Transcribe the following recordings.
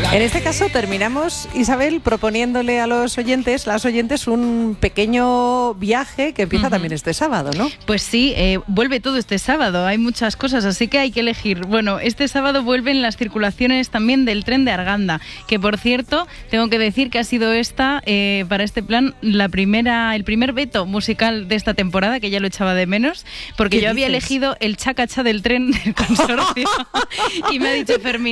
En este caso terminamos, Isabel, proponiéndole a las oyentes, un pequeño viaje que empieza también este sábado, ¿no? Pues sí, vuelve todo este sábado, hay muchas cosas, así que hay que elegir. Bueno, este sábado vuelven las circulaciones también del tren de Arganda, que por cierto, tengo que decir que ha sido para este plan, el primer veto musical de esta temporada, que ya lo echaba de menos, porque yo había elegido el chacachá del tren del consorcio y me ha dicho Fermín,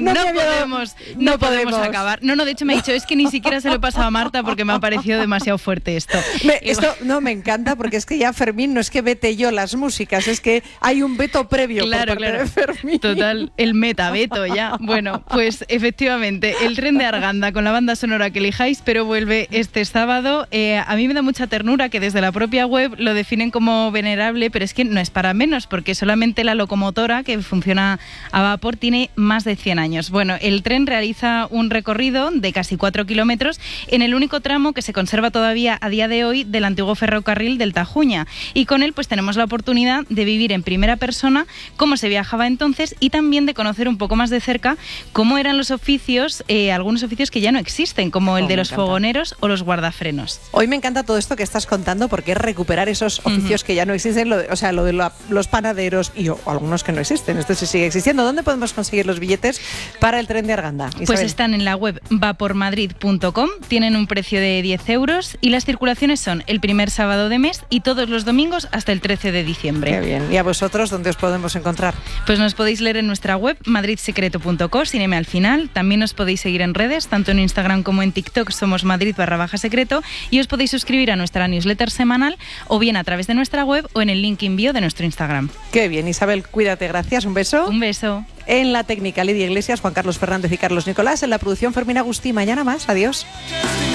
no podemos acabar. No, de hecho me ha dicho, es que ni siquiera se lo he pasado a Marta porque me ha parecido demasiado fuerte esto. Me encanta porque es que ya Fermín no es que vete yo las músicas, es que hay un veto previo por parte de Fermín. Total, el metaveto ya. Bueno, pues efectivamente, el tren de Arganda con la banda sonora que elijáis, pero vuelve este sábado. A mí me da mucha ternura que desde la propia web lo definen como venerable, pero es que no es para menos, porque solamente la locomotora, que funciona a vapor, tiene más de 100 años. Bueno, el tren realiza un recorrido de casi 4 kilómetros en el único tramo que se conserva todavía a día de hoy del antiguo ferrocarril del Tajuña, y con él pues tenemos la oportunidad de vivir en primera persona cómo se viajaba entonces y también de conocer un poco más de cerca cómo eran los oficios, algunos oficios que ya no existen, como el de los fogoneros o los guardafrenos. Hoy me encanta todo esto que estás contando porque es recuperar esos oficios que ya no existen, lo de los panaderos o algunos que no existen. Esto sí sigue existiendo. ¿Dónde podemos conseguir los billetes para el tren de Arganda, Isabel? Pues están en la web vapormadrid.com, tienen un precio de 10 euros y las circulaciones son el primer sábado de mes y todos los domingos hasta el 13 de diciembre. Qué bien. ¿Y a vosotros dónde os podemos encontrar? Pues nos podéis leer en nuestra web madridsecreto.co, sin M al final. También nos podéis seguir en redes, tanto en Instagram como en TikTok somos Madrid_secreto, y os podéis suscribir a nuestra newsletter semanal o bien a través de nuestra web o en el link in bio de nuestro Instagram. Qué bien, Isabel, cuídate, gracias, un beso. Un beso. En la técnica, Lidia Iglesias, Juan Carlos Fernández y Carlos Nicolás. En la producción, Fermín Agustí. Mañana más, adiós.